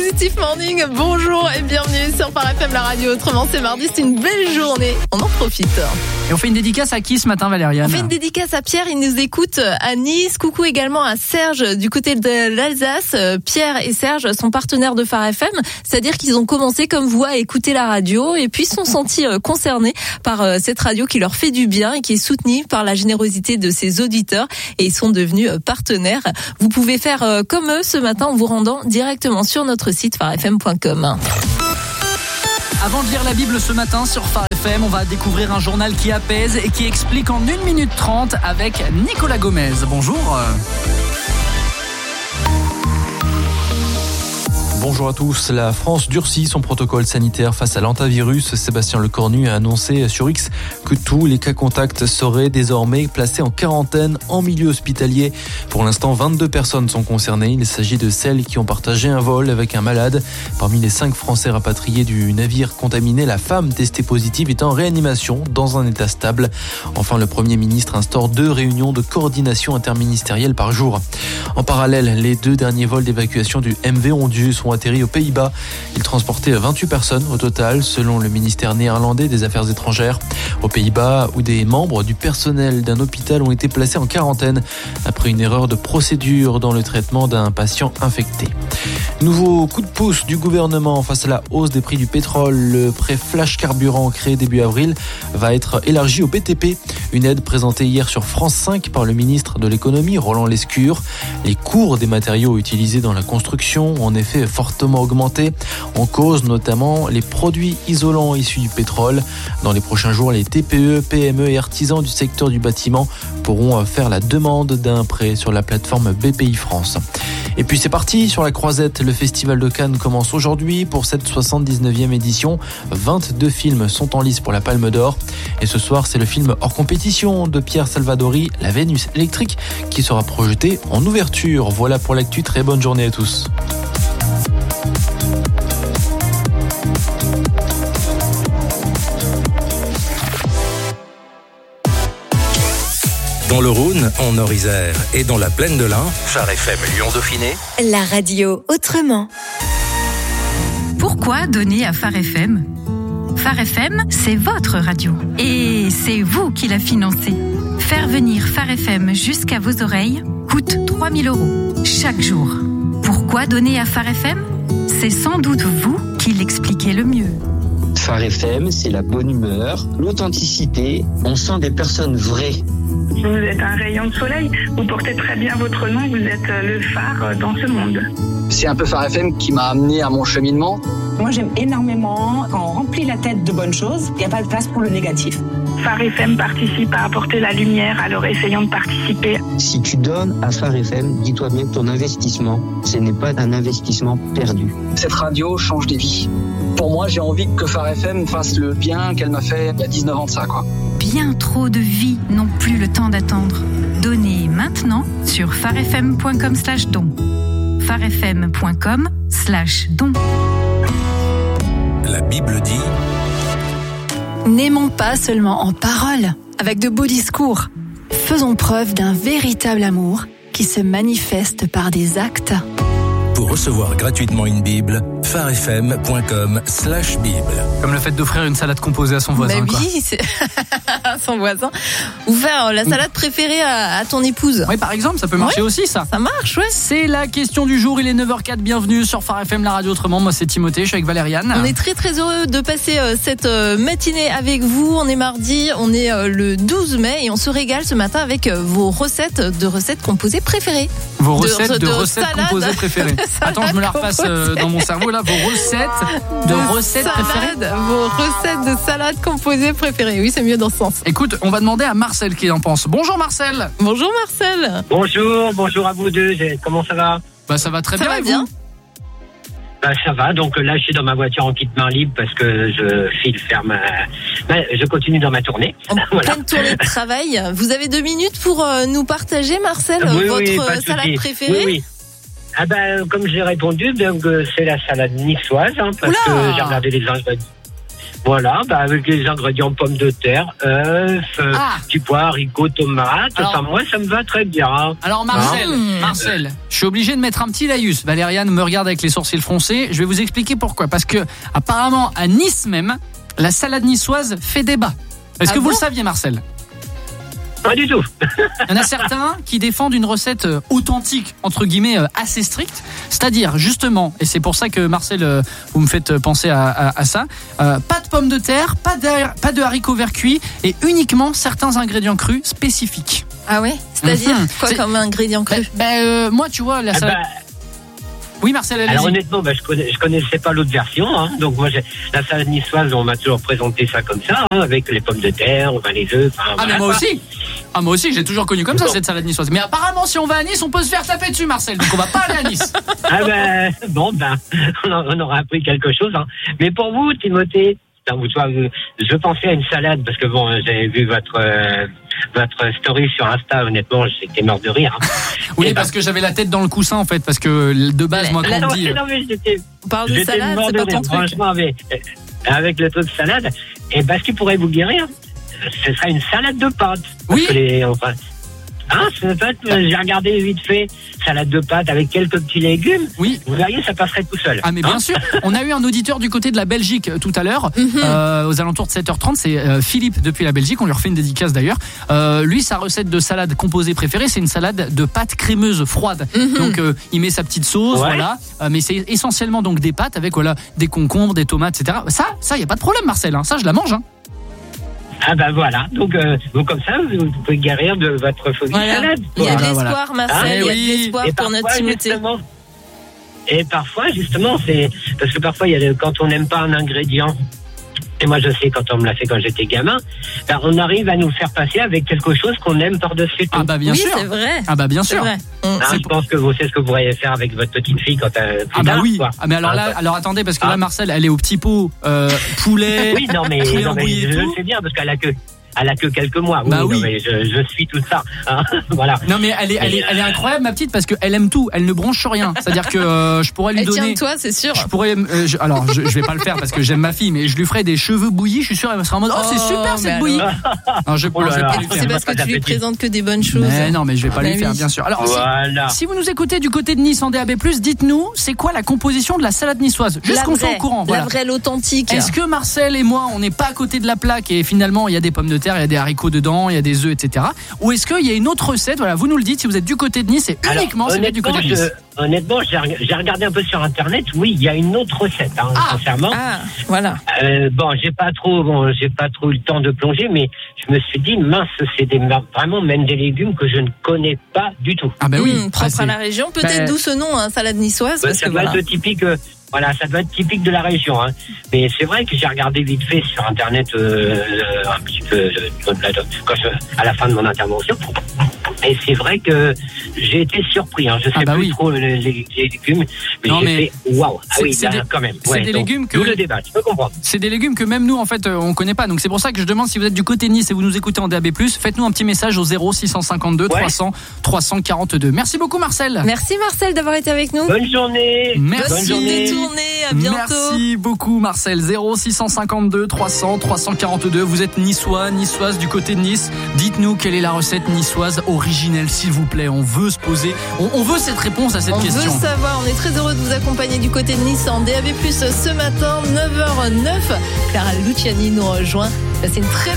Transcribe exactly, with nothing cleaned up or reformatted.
Positive Morning, bonjour et bienvenue sur Phare F M, la radio autrement. C'est mardi, c'est une belle journée, on en profite. Et on fait une dédicace à qui ce matin, Valériane ? On fait une dédicace à Pierre, il nous écoute à Nice. Coucou également à Serge du côté de l'Alsace. Pierre et Serge sont partenaires de Phare F M, c'est-à-dire qu'ils ont commencé comme vous à écouter la radio et puis sont sentis concernés par cette radio qui leur fait du bien et qui est soutenue par la générosité de ses auditeurs, et ils sont devenus partenaires. Vous pouvez faire comme eux ce matin en vous rendant directement sur notre site phare f m point com. Avant de lire la Bible ce matin sur Phare F M, on va découvrir un journal qui apaise et qui explique en une minute trente avec Nicolas Gomez. Bonjour. Bonjour à tous. La France durcit son protocole sanitaire face à l'hantavirus. Sébastien Lecornu a annoncé sur X que tous les cas contacts seraient désormais placés en quarantaine en milieu hospitalier. Pour l'instant, vingt-deux personnes sont concernées. Il s'agit de celles qui ont partagé un vol avec un malade. Parmi les cinq Français rapatriés du navire contaminé, la femme testée positive est en réanimation dans un état stable. Enfin, le Premier ministre instaure deux réunions de coordination interministérielle par jour. En parallèle, les deux derniers vols d'évacuation du M V Ondius ont atterri aux Pays-Bas. Ils transportaient vingt-huit personnes au total, selon le ministère néerlandais des Affaires étrangères. Aux Pays-Bas, où des membres du personnel d'un hôpital ont été placés en quarantaine après une erreur de procédure dans le traitement d'un patient infecté. Nouveau coup de pouce du gouvernement face à la hausse des prix du pétrole. Le prêt flash carburant créé début avril va être élargi au B T P. Une aide présentée hier sur France cinq par le ministre de l'économie, Roland Lescure. Les cours des matériaux utilisés dans la construction ont en effet fortement augmenté. En cause notamment les produits isolants issus du pétrole. Dans les prochains jours, les T P E, P M E et artisans du secteur du bâtiment pourront faire la demande d'un prêt sur la plateforme B P I France. Et puis c'est parti sur la croisette. Le Festival de Cannes commence aujourd'hui pour cette soixante-dix-neuvième édition. vingt-deux films sont en lice pour la Palme d'Or. Et ce soir, c'est le film hors compétition de Pierre Salvadori, La Vénus électrique, qui sera projeté en ouverture. Voilà pour l'actu. Très bonne journée à tous. Dans le Rhône, en Nord-Isère et dans la plaine de l'Ain, Phare F M Lyon-Dauphiné. La radio autrement. Pourquoi donner à Phare F M ? Phare F M, c'est votre radio. Et c'est vous qui la financez. Faire venir Phare F M jusqu'à vos oreilles coûte trois mille euros chaque jour. Pourquoi donner à Phare F M ? C'est sans doute vous qui l'expliquez le mieux. Phare F M, c'est la bonne humeur, l'authenticité, on sent des personnes vraies. Vous êtes un rayon de soleil, vous portez très bien votre nom, vous êtes le phare dans ce monde. C'est un peu Phare F M qui m'a amené à mon cheminement. Moi j'aime énormément quand on remplit la tête de bonnes choses, il n'y a pas de place pour le négatif. Phare F M participe à apporter la lumière, alors essayons de participer. Si tu donnes à Phare F M, dis-toi bien que ton investissement, ce n'est pas un investissement perdu. Cette radio change des vies. Pour moi, j'ai envie que Phare F M fasse le bien qu'elle m'a fait il y a dix-neuf ans de ça, quoi. Bien trop de vies n'ont plus le temps d'attendre. Donnez maintenant sur pharefm point com slash don. pharefm point com slash don. La Bible dit: N'aimons pas seulement en parole, avec de beaux discours. Faisons preuve d'un véritable amour qui se manifeste par des actes. Pour recevoir gratuitement une Bible, pharefm point com slash Bible. Comme le fait d'offrir une salade composée à son voisin. Bah quoi. oui, c'est à son voisin. Ou faire la salade préférée à, à ton épouse. Oui, par exemple, ça peut marcher ouais, aussi, ça. Ça marche, ouais. C'est la question du jour. Il est neuf heures quatre. Bienvenue sur Phare F M, la radio autrement. Moi, c'est Timothée. Je suis avec Valériane. On est très très heureux de passer euh, cette euh, matinée avec vous. On est mardi, on est euh, le douze mai et on se régale ce matin avec euh, vos recettes de recettes composées préférées. Vos recettes de, de, de recettes salade. composées préférées. Attends, je me la repasse euh, dans mon cerveau là. Vos recettes de, de recettes salade, préférées. Vos recettes de salade composées préférées. Oui, c'est mieux dans ce sens. Écoute, on va demander à Marcel qui en pense. Bonjour Marcel. Bonjour Marcel. Bonjour, bonjour à vous deux. Comment ça va ? Bah ça va très ça bien. Va et bien. vous ? Bah ça va. Donc là, je suis dans ma voiture en kit main libre parce que je file faire ma. Bah, je continue dans ma tournée. En voilà. pleine tournée de travail. Vous avez deux minutes pour euh, nous partager, Marcel, oui, votre oui, euh, salade souci. préférée. Oui, oui. Ah ben, comme j'ai répondu, donc, euh, c'est la salade niçoise, hein, parce Oula que j'ai regardé les ingrédients. Voilà, bah avec les ingrédients pommes de terre, œufs, euh, Ah. petits pois, haricots, tomates. Alors- Enfin, moi, ça me va très bien. Alors Marcel, Hein Marcel, je suis obligé de mettre un petit laïus. Valériane me regarde avec les sourcils froncés. Je vais vous expliquer pourquoi. Parce que apparemment à Nice même, la salade niçoise fait débat. Est-ce Ah que vous bon le saviez, Marcel? Pas du tout. Il y en a certains qui défendent une recette euh, authentique, entre guillemets, euh, assez stricte. C'est-à-dire, justement, et c'est pour ça que Marcel, euh, vous me faites penser à, à, à ça, euh, pas de pommes de terre, pas de, pas de haricots verts cuits et uniquement certains ingrédients crus spécifiques. Ah ouais? C'est-à-dire Mhm. quoi C'est- comme ingrédient cru? Ben, ben, euh, moi, tu vois, la Ah salade... bah, Oui, Marcel, allez-y. alors honnêtement, bah, je, connais, je connaissais pas l'autre version. Hein. Donc moi, j'ai, la salade niçoise, on m'a toujours présenté ça comme ça, hein, avec les pommes de terre, enfin, les œufs. Enfin, Ah, voilà, mais moi quoi. aussi. Ah, moi aussi, j'ai toujours connu comme ça Bon. cette salade niçoise. Mais apparemment, si on va à Nice, on peut se faire taper dessus, Marcel. Donc on va pas aller à Nice. Ah ben, bon, ben, on, en- on aura appris quelque chose. Hein. Mais pour vous, Timothée, putain, vous, tu vois, vous- je pensais à une salade parce que bon, j'avais vu votre euh, votre story sur Insta. Honnêtement, j'étais mort de rire. Hein. Oui, Et parce que j'avais la tête dans le coussin, en fait, parce que de base, moi, La- quand on non, me dit... non, mais j'étais, On parle de j'étais salade, mort c'est de pas rire. ton truc. Franchement, avec, euh, avec le truc salade, et ben, ce qui pourrait vous guérir, ce serait une salade de pâtes. Parce Oui. que les, enfin, hein, c'est fait, j'ai regardé vite fait, salade de pâtes avec quelques petits légumes. Oui. Vous verriez, ça passerait tout seul. Ah mais bien Hein sûr, on a eu un auditeur du côté de la Belgique euh, tout à l'heure, Mhm. euh, aux alentours de sept heures trente, c'est euh, Philippe depuis la Belgique, on lui refait une dédicace d'ailleurs. Euh, lui, sa recette de salade composée préférée, c'est une salade de pâtes crémeuses froides. Mhm. Donc euh, il met sa petite sauce, Ouais. voilà, euh, mais c'est essentiellement donc des pâtes avec voilà des concombres, des tomates, et cetera. Ça, ça y a pas de problème, Marcel, hein. Ça je la mange. Hein. Ah ben voilà, donc, euh, donc comme ça, vous, vous pouvez guérir de votre phobie Voilà. salade. Il y a de Voilà, l'espoir, voilà. Marcel. Ah, Il y a de oui. l'espoir Et pour notre parfois, Timothée. justement, et parfois, justement, c'est parce que parfois, il y a le- quand on n'aime pas un ingrédient, et moi je sais quand on me l'a fait quand j'étais gamin, ben, on arrive à nous faire passer avec quelque chose qu'on aime par-dessus tout. Ah bah bien Oui, sûr. c'est vrai. Ah bah bien C'est sûr. vrai. Mm. Hein, c'est je pense que vous savez ce que vous pourriez faire avec votre petite fille quand elle plus Ah bah tard, oui. quoi. Ah mais alors là, Hein, alors attendez parce que Ah. là Marcel, elle est au petit pot euh, poulet. oui, non mais, poulet non, mais embrouillé et je tout. le sais bien parce qu'elle a que elle a que quelques mois. Oui, Bah non, oui. mais je, je suis tout ça. Hein, voilà. Non mais elle est, elle est, elle est incroyable ma petite parce qu'elle aime tout, elle ne bronche sur rien. C'est-à-dire que euh, je pourrais lui Elle tient donner. de toi, c'est sûr. Je pourrais, euh, je- alors je, je vais pas le faire parce que j'aime ma fille, mais je lui ferai des cheveux bouillis. Je suis sûr, elle sera en mode oh, c'est Oh, super mais cette bouillie. Non, je, Oh non, là je vais là. pas lui C'est faire. parce que tu lui Appétit. présentes que des bonnes choses. Mais non, mais je vais pas Bah lui faire, oui. bien sûr. Alors, si- Voilà. si, vous nous écoutez du côté de Nice en D A B plus, dites-nous, c'est quoi la composition de la salade niçoise? Juste La qu'on soit vraie, au courant. la Voilà. vraie, l'authentique. Est-ce que Marcel et moi, on n'est pas à côté de la plaque et finalement il y a des pommes de terre, il y a des haricots dedans, il y a des œufs, et cetera. Ou est-ce qu'il y a une autre recette? Voilà, vous nous le dites si vous êtes du côté de Nice et Alors, uniquement si vous êtes du côté de honnêtement, Nice. je- honnêtement, j'ai reg- j'ai regardé un peu sur internet. Oui, il y a une autre recette, hein, Ah. sincèrement. Ah, voilà. Euh, bon, j'ai pas trop, bon, j'ai pas trop eu le temps de plonger, mais je me suis dit mince, c'est des, vraiment même des légumes que je ne connais pas du tout. Ah bah oui, Mmh, propre Ah, c'est- à la région. Peut-être Bah, d'où ce nom, hein, salade niçoise. Bah, Parce ça que doit voilà. être typique, euh, voilà, ça doit être typique de la région. Hein. Mais c'est vrai que j'ai regardé vite fait sur internet euh, euh, un petit peu euh, quand je, à la fin de mon intervention. Et c'est vrai que j'ai été surpris. Hein. Je sais Ah bah plus oui. trop les, les- les légumes, mais Non, j'ai mais fait waouh. Ah c'est- oui, c'est là, des- quand même. c'est Ouais, des donc, légumes que- d'où le débat. Je peux comprendre. C'est des légumes que même nous en fait euh, on connaît pas. Donc c'est pour ça que je demande si vous êtes du côté de Nice et vous nous écoutez en D A B plus, faites-nous un petit message au zéro six cent cinquante-deux trois cents trois cent quarante-deux. Merci beaucoup Marcel. Merci Marcel d'avoir été avec nous. Bonne journée. Merci. Bonne journée. Détourné, à bientôt. Merci beaucoup Marcel. zéro six cent cinquante-deux trois cents trois cent quarante-deux. Vous êtes niçois, niçoise du côté de Nice. Dites-nous quelle est la recette niçoise originelle s'il vous plaît. On veut se poser, on, on veut cette réponse à cette On question. veut savoir, on est très heureux de vous accompagner du côté de Nice en D A B plus, ce matin, neuf heures zéro neuf. Clara Luciani nous rejoint. C'est une très